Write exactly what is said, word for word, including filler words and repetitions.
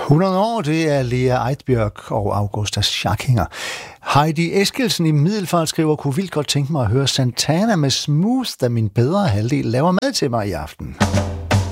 hundrede år, det er Lea Eidbjørg og Augusta Schackinger. Heidi Eskildsen i Middelfart skriver, kunne vildt godt tænke mig at høre Santana med Smooth, da min bedre halvdel laver mad til mig i aften.